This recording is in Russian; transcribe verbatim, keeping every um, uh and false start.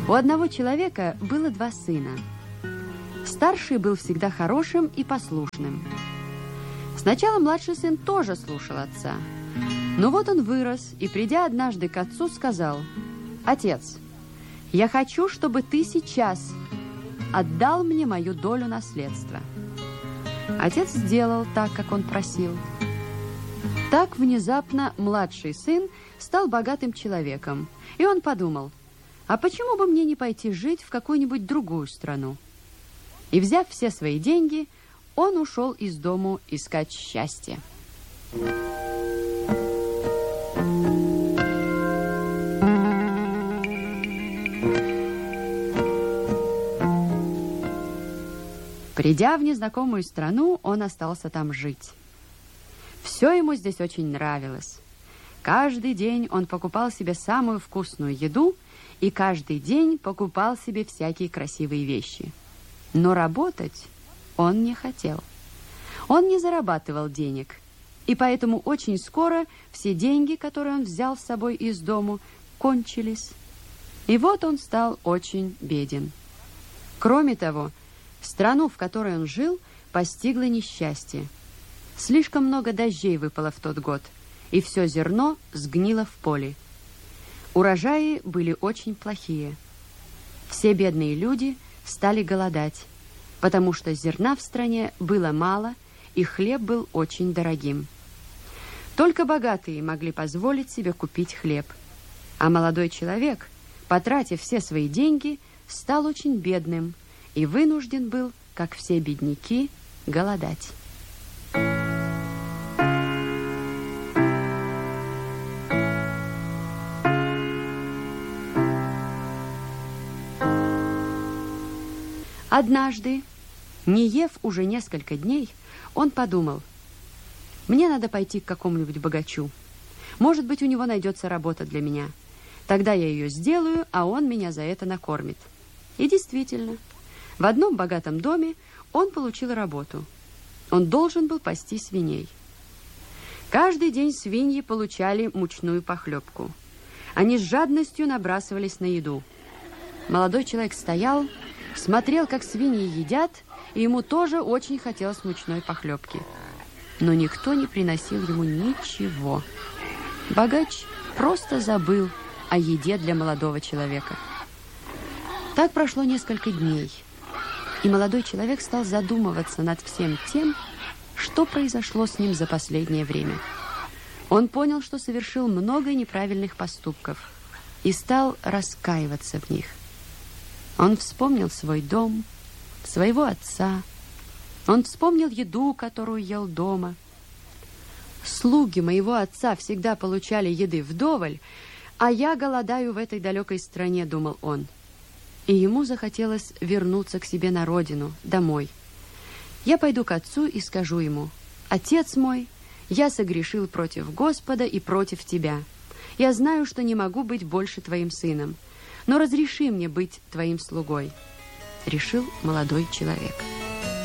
У одного человека было два сына. Старший был всегда хорошим и послушным. Сначала младший сын тоже слушал отца. Но вот он вырос и, придя однажды к отцу, сказал: «Отец, я хочу, чтобы ты сейчас отдал мне мою долю наследства». Отец сделал так, как он просил. Так внезапно младший сын стал богатым человеком, и он подумал: а почему бы мне не пойти жить в какую-нибудь другую страну? И, взяв все свои деньги, он ушел из дому искать счастья. Придя в незнакомую страну, он остался там жить. Все ему здесь очень нравилось. Каждый день он покупал себе самую вкусную еду и каждый день покупал себе всякие красивые вещи. Но работать он не хотел. Он не зарабатывал денег, и поэтому очень скоро все деньги, которые он взял с собой из дому, кончились. И вот он стал очень беден. Кроме того, страну, в которой он жил, постигло несчастье. Слишком много дождей выпало в тот год, и все зерно сгнило в поле. Урожаи были очень плохие. Все бедные люди стали голодать, потому что зерна в стране было мало, и хлеб был очень дорогим. Только богатые могли позволить себе купить хлеб. А молодой человек, потратив все свои деньги, стал очень бедным и вынужден был, как все бедняки, голодать. Однажды, не ев уже несколько дней, он подумал: мне надо пойти к какому-нибудь богачу. Может быть, у него найдется работа для меня. Тогда я ее сделаю, а он меня за это накормит. И действительно, в одном богатом доме он получил работу. Он должен был пасти свиней. Каждый день свиньи получали мучную похлебку. Они с жадностью набрасывались на еду. Молодой человек стоял, смотрел, как свиньи едят, и ему тоже очень хотелось мучной похлебки. Но никто не приносил ему ничего. Богач просто забыл о еде для молодого человека. Так прошло несколько дней, и молодой человек стал задумываться над всем тем, что произошло с ним за последнее время. Он понял, что совершил много неправильных поступков, и стал раскаиваться в них. Он вспомнил свой дом, своего отца. Он вспомнил еду, которую ел дома. Слуги моего отца всегда получали еды вдоволь, а я голодаю в этой далекой стране, думал он. И ему захотелось вернуться к себе на родину, домой. Я пойду к отцу и скажу ему: отец мой, я согрешил против Господа и против тебя. Я знаю, что не могу быть больше твоим сыном, но разреши мне быть твоим слугой, решил молодой человек.